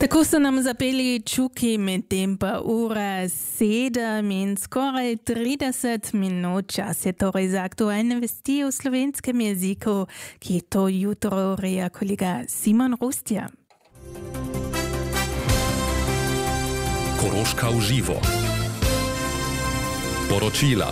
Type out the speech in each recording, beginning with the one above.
Tako so nam zapeli čuki, medtem pa ura 7 in skoraj 30 minut. Čas je torej za aktualne vesti v slovenskem jeziku, ki to jutro ureja kolega Simon Rustja. Koroška v živo. Poročila.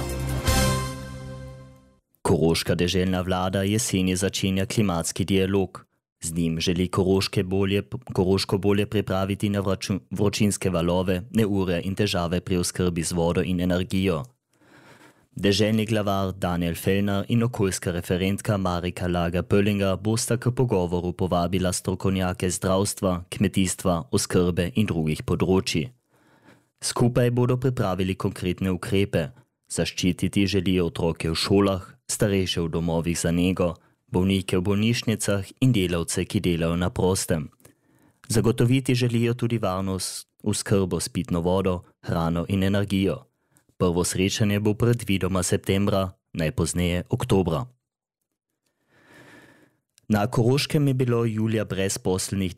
Koroška deželna vlada jeseni začenja klimatski dialog. Z njim želi Koroško bolje pripraviti na vročinske valove, neure in težave pri oskrbi z vodo in energijo. Deželni glavar Daniel Fellner in okoljska referentka Marika Lager-Pöllinger bosta k pogovoru povabila strokovnjake zdravstva, kmetijstva, oskrbe in drugih področji. Skupaj bodo pripravili konkretne ukrepe. Zaščititi želijo otroke v šolah, starejše v domovih za nego, bolnike v bolnišnicah in delavce, ki delajo na prostem. Zagotoviti želijo tudi varnost, oskrbo s pitno vodo, hrano in energijo. Prvo srečanje bo predvidoma septembra, najpozneje oktobra. Na Koroškem je bilo julija brezposelnih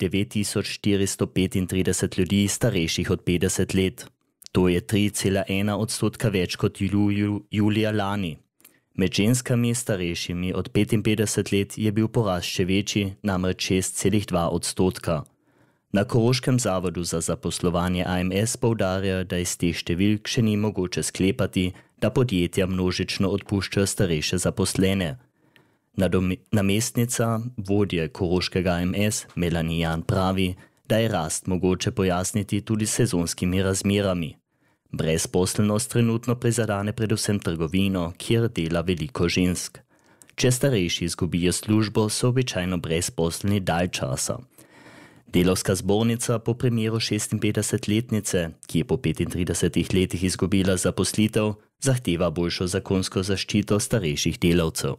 9435 ljudi starejših od 50 let. To je 3,1% več kot julija lani. Med ženskami starejšimi od 55 let je bil porast še večji, namreč 6,2%. Na Koroškem zavodu za zaposlovanje AMS poudarja, da iz teh številk še ni mogoče sklepati, da podjetja množično odpuščajo starejše zaposlene. Namestnica vodje Koroškega AMS Melanie Jan pravi, da je rast mogoče pojasniti tudi sezonskimi razmerami. Brezposelnost trenutno prizadene predvsem trgovino, kjer dela veliko žensk. Če starejši izgubijo službo, so običajno brezposelni dalj časa. Delavska zbornica po primeru 56-letnice, ki je po 35 letih izgubila zaposlitev, zahteva boljšo zakonsko zaščito starejših delavcev.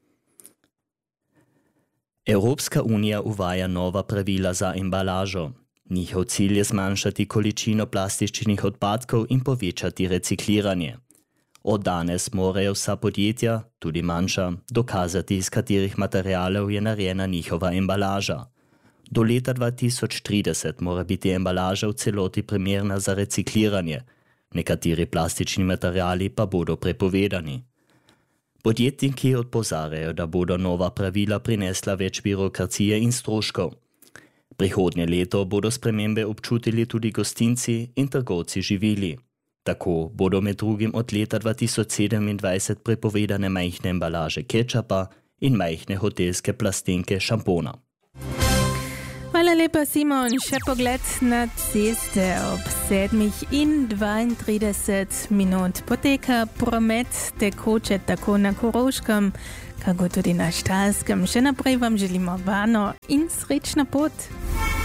Evropska unija uvaja nova pravila za embalažo. Njihov cilj je zmanjšati količino plastičnih odpadkov in povečati recikliranje. Od danes morajo vsa podjetja, tudi manjša, dokazati, iz katerih materialov je narejena njihova embalaža. Do leta 2030 mora biti embalaža v celoti primerna za recikliranje, nekateri plastični materiali pa bodo prepovedani. Podjetniki opozarjajo, da bodo nova pravila prinesla več birokracije in stroškov. Prihodnje leto bodo spremembe občutili tudi gostinci in trgovci živili. Tako bodo med drugim od leta 2027 prepovedane majhne embalaže kečapa in majhne hotelske plastenke šampona. Hvala lepa, Simon. Še pogled na ceste. Ob 7:32 poteka promet tekoče tako na Koroškem, kako tudi na Štajerskem. Še naprej vam želimo varno in srečno pot.